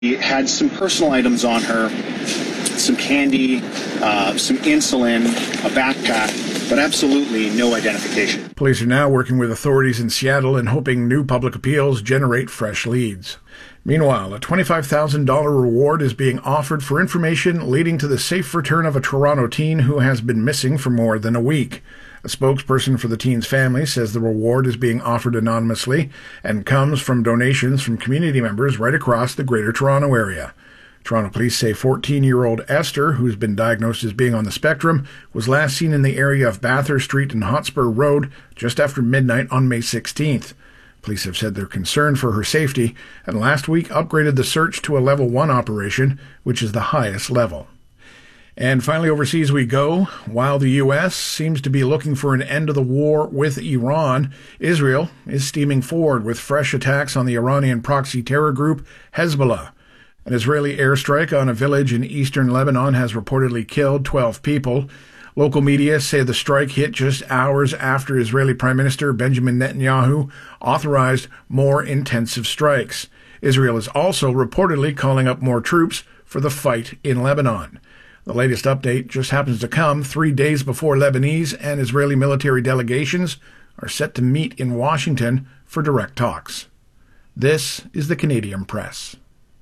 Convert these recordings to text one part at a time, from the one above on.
She had some personal items on her, some candy, some insulin, a backpack, but absolutely no identification. Police are now working with authorities in Seattle and hoping new public appeals generate fresh leads. Meanwhile, a $25,000 reward is being offered for information leading to the safe return of a Toronto teen who has been missing for more than a week. A spokesperson for the teen's family says the reward is being offered anonymously and comes from donations from community members right across the Greater Toronto Area. Toronto police say 14-year-old Esther, who's been diagnosed as being on the spectrum, was last seen in the area of Bathurst Street and Hotspur Road just after midnight on May 16th. Police have said they're concerned for her safety and last week upgraded the search to a Level 1 operation, which is the highest level. And finally, overseas we go. While the U.S. seems to be looking for an end to the war with Iran, Israel is steaming forward with fresh attacks on the Iranian proxy terror group Hezbollah. An Israeli airstrike on a village in eastern Lebanon has reportedly killed 12 people. Local media say the strike hit just hours after Israeli Prime Minister Benjamin Netanyahu authorized more intensive strikes. Israel is also reportedly calling up more troops for the fight in Lebanon. The latest update just happens to come 3 days before Lebanese and Israeli military delegations are set to meet in Washington for direct talks. This is the Canadian Press.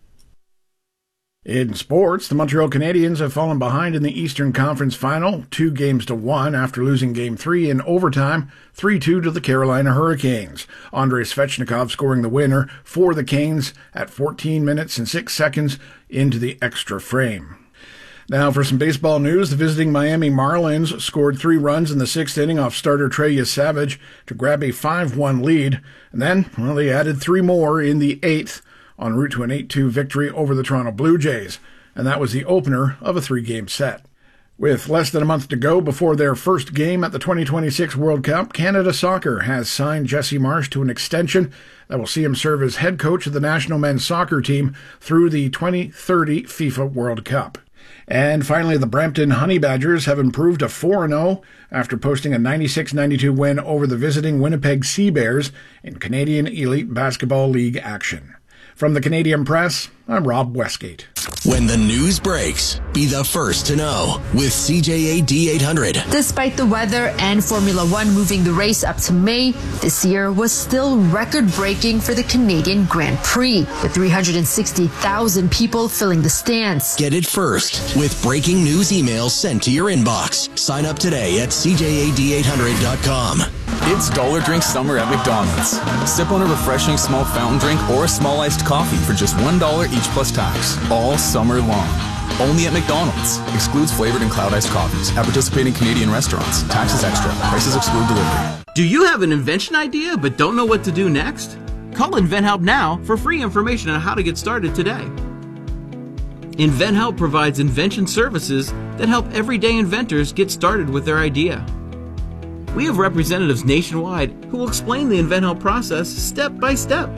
In sports, the Montreal Canadiens have fallen behind in the Eastern Conference Final, 2-1 after losing Game 3 in overtime, 3-2 to the Carolina Hurricanes. Andrei Svechnikov scoring the winner for the Canes at 14 minutes and 6 seconds into the extra frame. Now for some baseball news, the visiting Miami Marlins scored 3 runs in the 6th inning off starter Trey Savage to grab a 5-1 lead, and then, they added 3 more in the 8th en route to an 8-2 victory over the Toronto Blue Jays, and that was the opener of a 3-game set. With less than a month to go before their first game at the 2026 World Cup, Canada Soccer has signed Jesse Marsch to an extension that will see him serve as head coach of the national men's soccer team through the 2030 FIFA World Cup. And finally, the Brampton Honey Badgers have improved to 4-0 after posting a 96-92 win over the visiting Winnipeg Sea Bears in Canadian Elite Basketball League action. From the Canadian Press, I'm Rob Westgate. When the news breaks, be the first to know with CJA D800. Despite the weather and Formula One moving the race up to May, this year was still record-breaking for the Canadian Grand Prix, with 360,000 people filling the stands. Get it first with breaking news emails sent to your inbox. Sign up today at CJAD800.com. It's Dollar Drink Summer at McDonald's. Sip on a refreshing small fountain drink or a small iced coffee for just $1 each plus tax, all summer long. Only at McDonald's. Excludes flavored and cloud iced coffees at participating Canadian restaurants. Taxes extra. Prices exclude delivery. Do you have an invention idea but don't know what to do next? Call InventHelp now for free information on how to get started today. InventHelp provides invention services that help everyday inventors get started with their idea. We have representatives nationwide who will explain the InventHelp process step by step.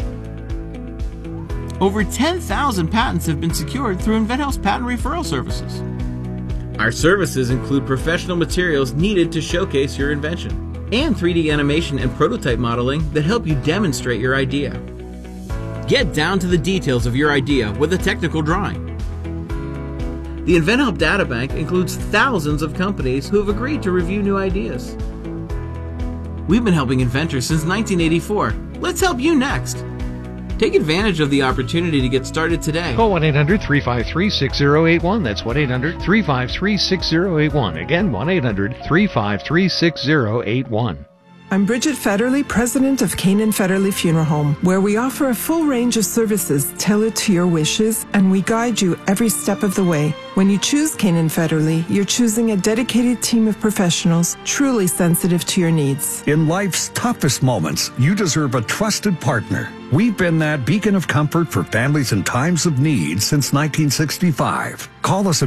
Over 10,000 patents have been secured through InventHelp's patent referral services. Our services include professional materials needed to showcase your invention, and 3D animation and prototype modeling that help you demonstrate your idea. Get down to the details of your idea with a technical drawing. The InventHelp Databank includes thousands of companies who have agreed to review new ideas. We've been helping inventors since 1984. Let's help you next. Take advantage of the opportunity to get started today. Call 1-800-353-6081. That's 1-800-353-6081. Again, 1-800-353-6081. I'm Bridget Federley, president of Canaan Federley Funeral Home, where we offer a full range of services tailored to your wishes, and we guide you every step of the way. When you choose Canaan Federley, you're choosing a dedicated team of professionals truly sensitive to your needs. In life's toughest moments, you deserve a trusted partner. We've been that beacon of comfort for families in times of need since 1965. Call us at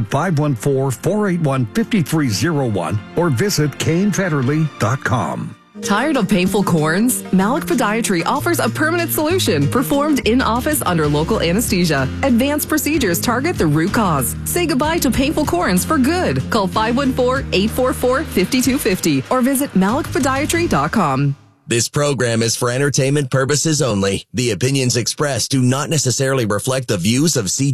514-481-5301 or visit canefederley.com. Tired of painful corns? Malik Podiatry offers a permanent solution performed in-office under local anesthesia. Advanced procedures target the root cause. Say goodbye to painful corns for good. Call 514-844-5250 or visit malikpodiatry.com. This program is for entertainment purposes only. The opinions expressed do not necessarily reflect the views of CJAD